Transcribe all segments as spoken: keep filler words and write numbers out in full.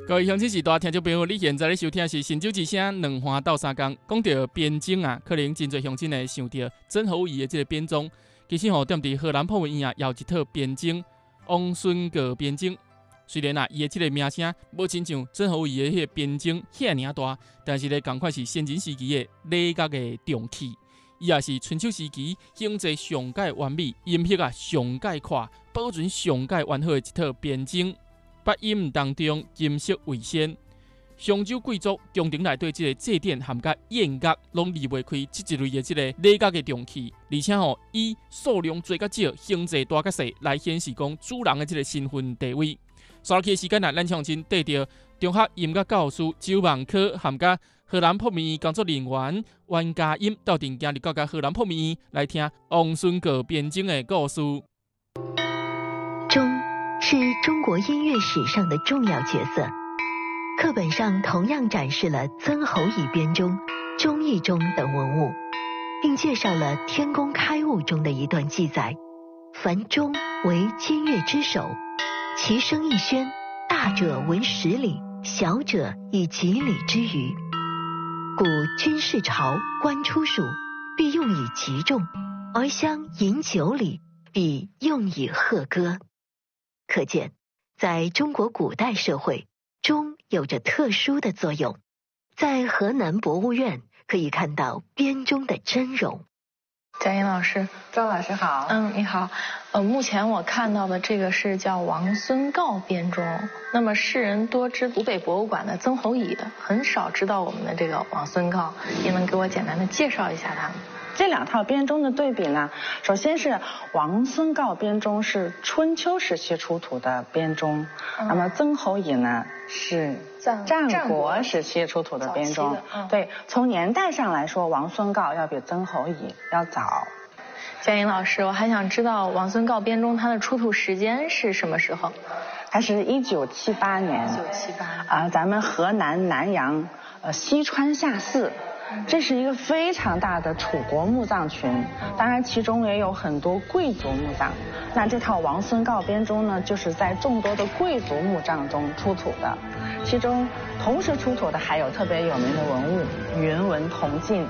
各位乡亲时代听众朋友，你现在咧收听的是《新酒之声》两花斗三工。讲到编钟啊，可能真侪乡亲会想到曾侯乙的这个编钟。其实吼，踮伫荷兰破文院啊，也有一套编钟——王孙阁编钟。虽然啊，伊的这个名声无亲像曾侯乙的迄个编钟遐尔大，但是咧，同款是先秦时期的礼乐的重器。伊也是春秋时期形制上界完美、音色啊上界快、保存上界完好的一套编钟。八音当中，音色为先。商周贵族宫廷内对这个祭典含甲宴乐，拢离袂开这一类的这个礼乐的重器，而且吼、哦、以数量最较少、形制大较细来显示讲主人的这个身份地位。刷落去的时间啊，咱相亲带着中学音乐教师周万科含甲荷兰破面工作人员袁嘉音到顶今日到甲荷兰破面来听王孙阁编钟的故事。 钟是中国音乐史上的重要角色，课本上同样展示了曾侯乙编钟、钟义钟等文物，并介绍了《天工开物》中的一段记载：凡钟为金乐之首，其声一宣，大者闻十里，小者以几里之余。故军事朝，官出属，必用以击中；而乡饮酒礼，必用以贺歌。可见，在中国古代社会，钟有着特殊的作用。在河南博物院可以看到编钟的真容。 嘉音老师， 赵老师好。 嗯，你好。呃，目前我看到的这个是叫王孙告编钟。那么世人多知湖北博物馆的曾侯乙，很少知道我们的这个王孙告。您能给我简单的介绍一下他们？ 这两套编钟的对比呢，首先是王孙告编钟是春秋时期出土的编钟，嗯、那么曾侯乙呢是战国时期出土的编钟。嗯、对，从年代上来说，王孙告要比曾侯乙要早。 嘉音老师，我还想知道王孙告编钟它的出土时间是什么时候？ 它是一九七八年。 一九七八啊，咱们河南南阳呃西川下寺。这是一个非常大的楚国墓葬群，当然其中也有很多贵族墓葬。那这套王孙告编钟呢，就是在众多的贵族墓葬中出土的，其中同时出土的还有特别有名的文物云纹铜镜。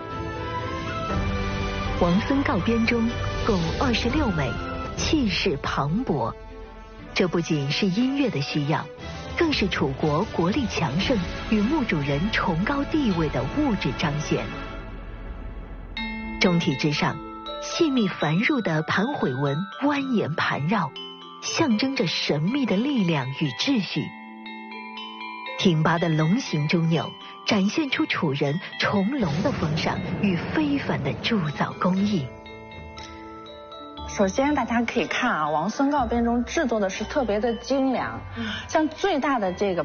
王孙告编钟共二十六枚，气势磅礴。这不仅是音乐的需要，更是楚国国力强盛与墓主人崇高地位的物质彰显。钟体之上，细密繁缛的盘毁纹蜿蜒盘绕，象征着神秘的力量与秩序。挺拔的龙形钟钮展现出楚人重龙的风尚与非凡的铸造工艺。 首先大家可以看啊，王孙告编钟制作的是特别的精良，像最大的这个